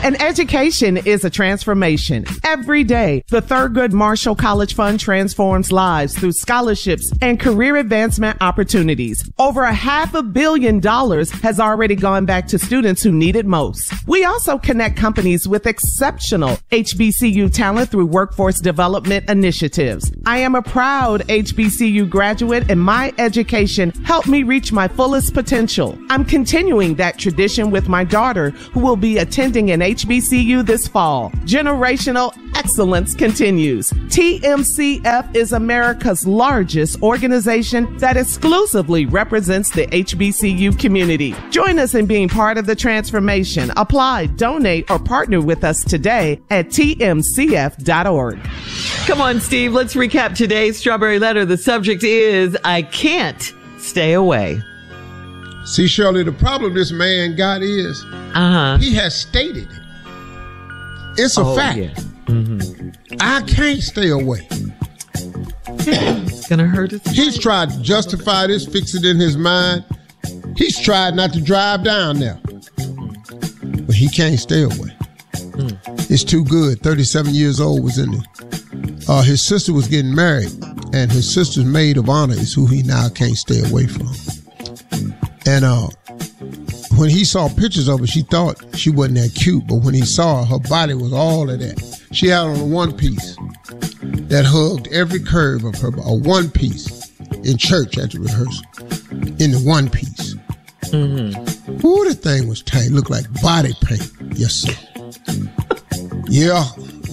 And education is a transformation. Every day, the Thurgood Marshall College Fund transforms lives through scholarships and career advancement opportunities. Over $500 million has already gone back to students who need it most. We also connect companies with exceptional HBCU talent through workforce development initiatives. I am a proud HBCU graduate, and my education helped me reach my fullest potential. I'm continuing that tradition with my daughter, who will be attending an HBCU this fall. Generational excellence continues. TMCF is America's largest organization that exclusively represents the HBCU community. Join us in being part of the transformation. Apply, donate, or partner with us today at tmcf.org. Come on, Steve, let's recap today's Strawberry Letter. The subject is, I can't stay away. See, Shirley, the problem this man got is he has stated it. It's a fact. Yeah. Mm-hmm. I can't stay away. It's going to hurt us. He's tried to justify this, fix it in his mind. He's tried not to drive down there. But he can't stay away. It's too good. 37 years old was in there. His sister was getting married, and his sister's maid of honor is who he now can't stay away from. And when he saw pictures of her, she thought she wasn't that cute. But when he saw her body was all of that. She had on a one piece that hugged every curve of her, a one piece in church at the rehearsal, in the one piece. Mm-hmm. Ooh, the thing was tight. Looked like body paint. Yes, sir. Yeah.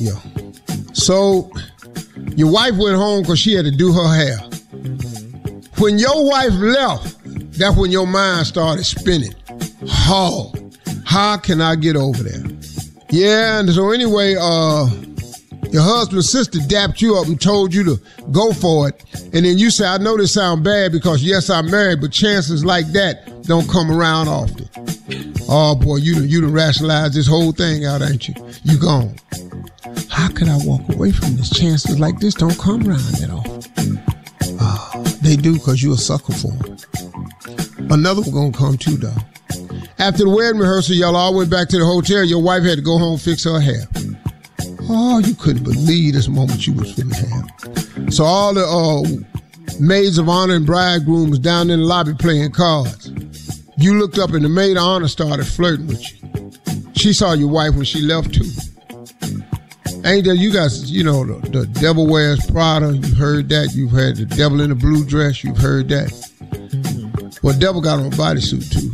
So your wife went home because she had to do her hair. Mm-hmm. When your wife left, that's when your mind started spinning. How can I get over there? Yeah, and so anyway, your husband's sister dapped you up and told you to go for it. And then you say, I know this sounds bad because, yes, I'm married, but chances like that don't come around often. Oh, boy, you done rationalized this whole thing out, ain't you? You gone. How can I walk away from this? Chances like this don't come around that often. They do because you're a sucker for them. Another one gonna come too, though. After the wedding rehearsal, y'all all went back to the hotel. Your wife had to go home and fix her hair. Oh, you couldn't believe this moment you was finna have. So all the maids of honor and bridegrooms down in the lobby playing cards. You looked up and the maid of honor started flirting with you. She saw your wife when she left too. Ain't that you guys, you know, the devil wears Prada. You've heard that. You've heard the devil in a blue dress. You've heard that. Well, devil got on a bodysuit too.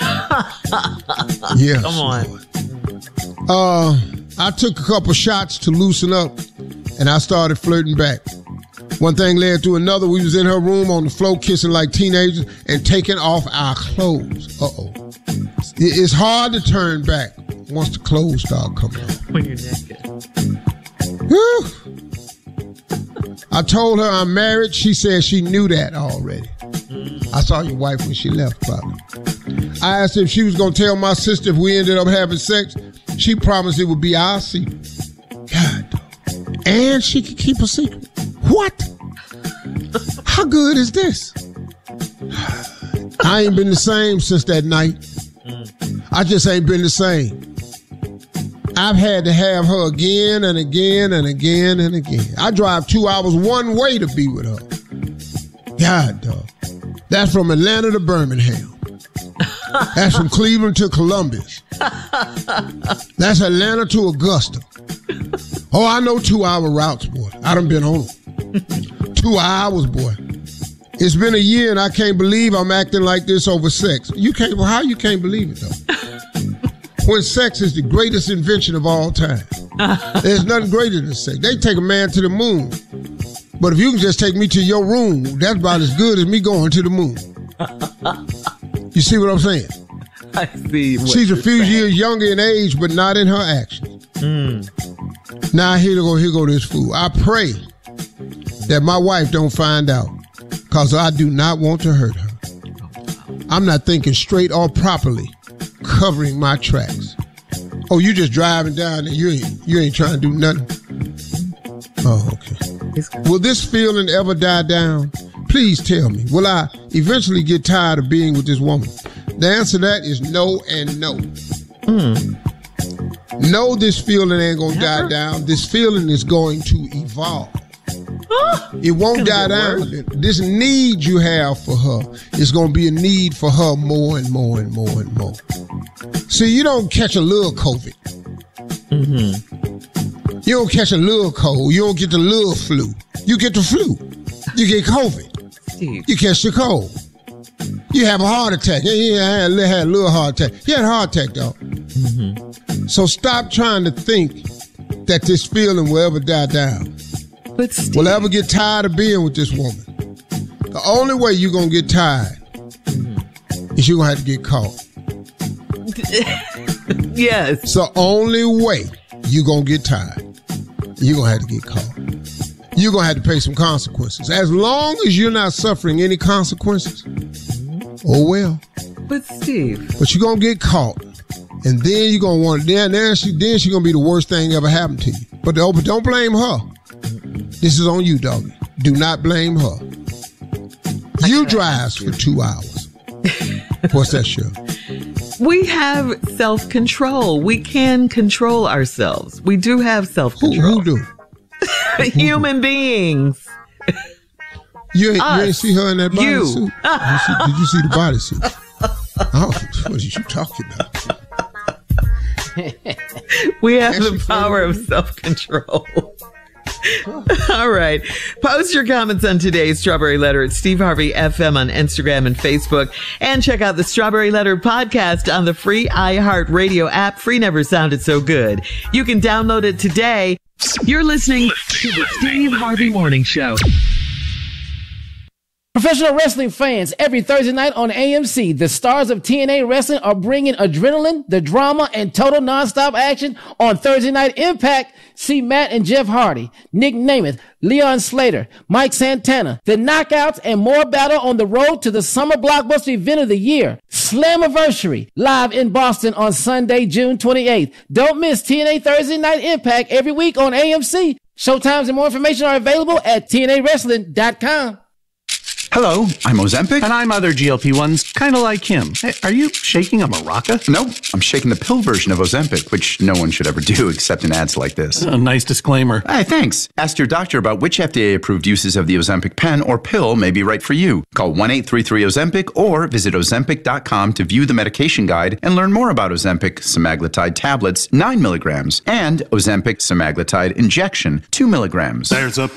Yeah. Come on. I took a couple shots to loosen up, and I started flirting back. One thing led to another. We was in her room on the floor kissing like teenagers and taking off our clothes. Uh-oh. It's hard to turn back once the clothes start coming off. When you're naked. Whew. I told her I'm married. She said she knew that already. I saw your wife when she left, probably. I asked her if she was going to tell my sister if we ended up having sex. She promised it would be our secret. God, dog. And she could keep a secret. What? How good is this? I ain't been the same since that night. I just ain't been the same. I've had to have her again and again and again and again. I drive 2 hours one way to be with her. God, dog. That's from Atlanta to Birmingham. That's from Cleveland to Columbus. That's Atlanta to Augusta. Oh, I know 2-hour routes, boy. I done been on them. 2 hours, boy. It's been a year and I can't believe I'm acting like this over sex. You can't. Well, how you can't believe it, though? When sex is the greatest invention of all time. There's nothing greater than sex. They take a man to the moon. But if you can just take me to your room, that's about as good as me going to the moon. You see what I'm saying? I see. She's a few years younger in age, but not in her actions. Now here go this fool. I pray that my wife don't find out, because I do not want to hurt her. I'm not thinking straight or properly, covering my tracks. Oh, you just driving down and you ain't trying to do nothing. Oh, okay. Will this feeling ever die down? Please tell me. Will I eventually get tired of being with this woman? The answer to that is no and no. No, this feeling ain't going to die down. This feeling is going to evolve. It won't die down. This need you have for her is going to be a need for her more and more and more and more. See, you don't catch a little COVID. Mm-hmm. You don't catch a little cold. You don't get the little flu. You get the flu. You get COVID. Steve. You catch the cold. You have a heart attack. Yeah, I had a little heart attack. You had a heart attack, though. Mm-hmm. So stop trying to think that this feeling will ever die down. But Steve, will ever get tired of being with this woman. The only way you're going to get tired is you're going to have to get caught. Yes. It's the only way you're going to get tired. You're going to have to get caught. You're going to have to pay some consequences. As long as you're not suffering any consequences, oh well. But Steve. But you're going to get caught. And then you're going to want, then she's going to be the worst thing ever happened to you. But don't blame her. This is on you, doggy. Do not blame her. You drive for 2 hours. What's that show? We have self-control. We can control ourselves. We do have self-control. Who do? Human beings. You ain't see her in that bodysuit? Did you see the bodysuit? Oh, what are you talking about? We have the power of self-control. All right. Post your comments on today's Strawberry Letter at Steve Harvey FM on Instagram and Facebook. And check out the Strawberry Letter podcast on the free iHeartRadio app. Free never sounded so good. You can download it today. You're listening to the Steve Harvey Morning Show. Professional wrestling fans, every Thursday night on AMC, the stars of TNA Wrestling are bringing adrenaline, the drama, and total nonstop action on Thursday Night Impact. See Matt and Jeff Hardy, Nick Namath, Leon Slater, Mike Santana, the Knockouts, and more battle on the road to the summer blockbuster event of the year, Slammiversary, live in Boston on Sunday, June 28th. Don't miss TNA Thursday Night Impact every week on AMC. Showtimes and more information are available at TNAWrestling.com. Hello, I'm Ozempic. And I'm other GLP-1s, kind of like him. Hey, are you shaking a maraca? No, I'm shaking the pill version of Ozempic, which no one should ever do except in ads like this. A nice disclaimer. Hey, thanks. Ask your doctor about which FDA-approved uses of the Ozempic pen or pill may be right for you. Call 1-833-OZEMPIC or visit Ozempic.com to view the medication guide and learn more about Ozempic semaglutide tablets, 9 milligrams, and Ozempic semaglutide injection, 2 milligrams. There's a